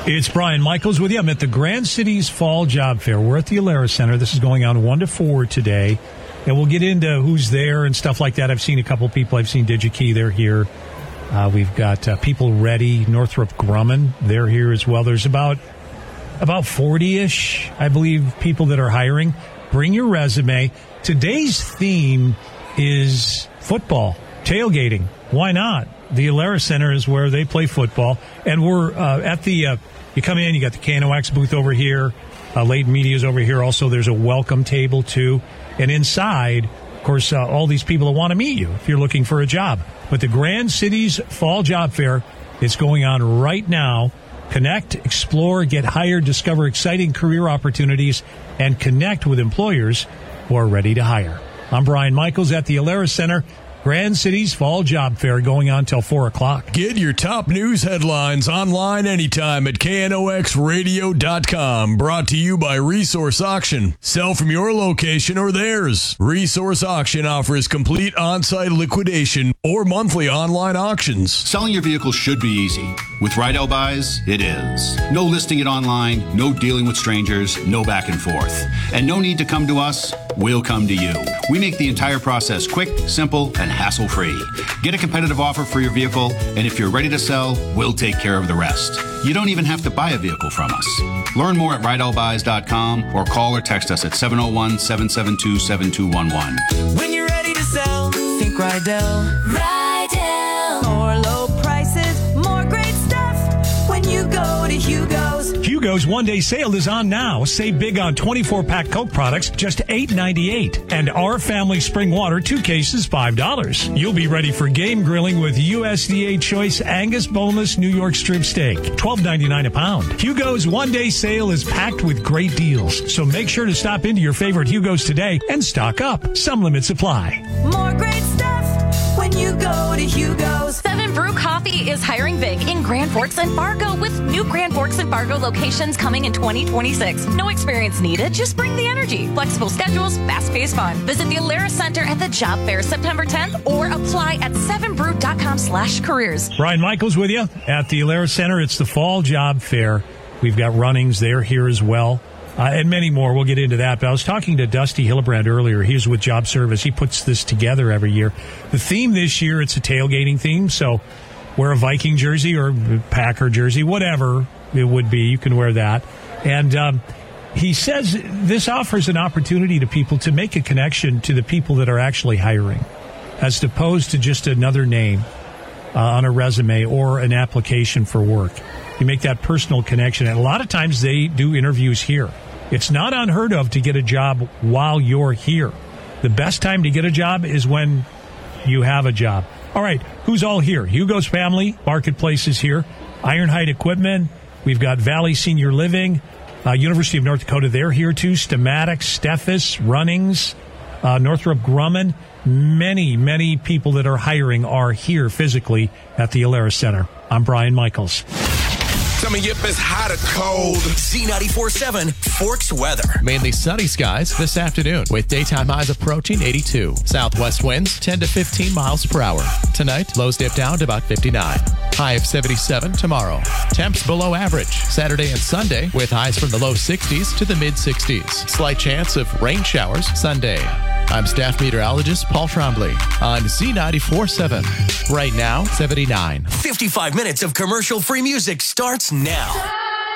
It's Brian Michaels with you. I'm at the Grand Cities Fall Job Fair. We're at the Alara Center. This is going on 1 to 4 today. And we'll get into who's there and stuff like that. I've seen a couple people. I've seen DigiKey. They're here. We've got People Ready, Northrop Grumman. They're here as well. There's about 40-ish, I believe, people that are hiring. Bring your resume. Today's theme is football, tailgating. Why not? The Alara Center is where they play football. And we're at the... you come in, you got the KNOX booth over here. Leighton Media's over here. Also, there's a welcome table, too. And inside, of course, all these people that want to meet you if you're looking for a job. But the Grand Cities Fall Job Fair is going on right now. Connect, explore, get hired, discover exciting career opportunities, and connect with employers who are ready to hire. I'm Brian Michaels at the Alara Center. Grand Cities Fall Job Fair going on till 4 o'clock. Get your top news headlines online anytime at knoxradio.com. Brought to you by Resource Auction. Sell from your location or theirs. Resource Auction offers complete on-site liquidation or monthly online auctions. Selling your vehicle should be easy. With Rydell Buys, it is. No listing it online, no dealing with strangers, no back and forth. And no need to come to us, we'll come to you. We make the entire process quick, simple, and hassle-free. Get a competitive offer for your vehicle, and if you're ready to sell, we'll take care of the rest. You don't even have to buy a vehicle from us. Learn more at rydellbuys.com or call or text us at 701-772-7211. When you're ready to sell, think Rydell. Rydell. More low prices, more great stuff when you go to Hugo's. Hugo's one-day sale is on now. Save big on 24-pack Coke products, just $8.98. And Our Family Spring Water, 2 cases, $5. You'll be ready for game grilling with USDA Choice Angus Boneless New York Strip Steak, $12.99 a pound. Hugo's one-day sale is packed with great deals. So make sure to stop into your favorite Hugo's today and stock up. Some limits apply. More great stuff when you go to Hugo's. 7 Brew Coffee is hiring big in Grand Forks and Fargo with new Grand Forks and Fargo locations coming in 2026. No experience needed, just bring the energy. Flexible schedules, fast-paced fun. Visit the Alara Center at the Job Fair September 10th or apply at 7brew.com/careers. Brian Michaels with you at the Alara Center. It's the Fall Job Fair. We've got runnings there here as well. And many more. We'll get into that. But I was talking to Dusty Hillebrand earlier. He's with Job Service. He puts this together every year. The theme this year, it's a tailgating theme. So wear a Viking jersey or Packer jersey, whatever it would be. You can wear that. And he says this offers an opportunity to people to make a connection to the people that are actually hiring, as opposed to just another name on a resume or an application for work. You make that personal connection. And a lot of times they do interviews here. It's not unheard of to get a job while you're here. The best time to get a job is when you have a job. All right, who's all here? Hugo's Family Marketplace is here. Ironhide Equipment. We've got Valley Senior Living. University of North Dakota, they're here too. Stematics, Steffes, Runnings, Northrop Grumman. Many people that are hiring are here physically at the Alara Center. I'm Brian Michaels. Coming up is hot or cold. Z94.7 Forks weather. Mainly sunny skies this afternoon with daytime highs approaching 82. Southwest winds 10 to 15 miles per hour. Tonight, lows dip down to about 59. High of 77 tomorrow. Temps below average Saturday and Sunday with highs from the low 60s to the mid 60s. Slight chance of rain showers Sunday. I'm staff meteorologist Paul Trombley on Z94.7. Right now, 79. 55 minutes of commercial-free music starts now.